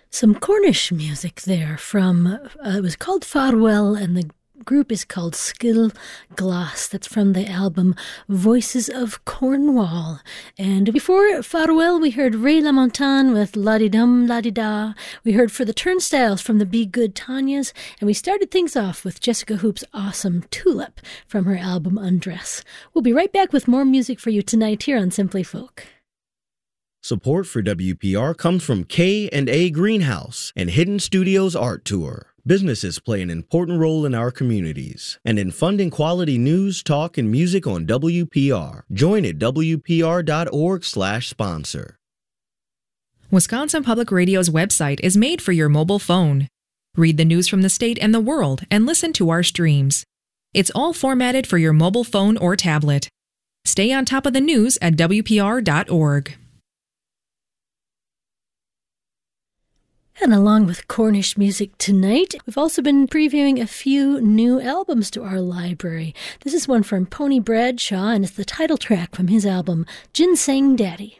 Some Cornish music there from, it was called Farwell, and the group is called Skill Glass. That's from the album Voices of Cornwall. And before Farwell, we heard Ray LaMontagne with La-di-dum, La-di-da. We heard For the Turnstiles from the Be Good Tanyas. And we started things off with Jessica Hoop's awesome Tulip from her album Undress. We'll be right back with more music for you tonight here on Simply Folk. Support for WPR comes from K&A Greenhouse and Hidden Studios Art Tour. Businesses play an important role in our communities and in funding quality news, talk, and music on WPR. Join at WPR.org/sponsor. Wisconsin Public Radio's website is made for your mobile phone. Read the news from the state and the world and listen to our streams. It's all formatted for your mobile phone or tablet. Stay on top of the news at WPR.org. And along with Cornish music tonight, we've also been previewing a few new albums to our library. This is one from Pony Bradshaw, and it's the title track from his album, Ginseng Daddy.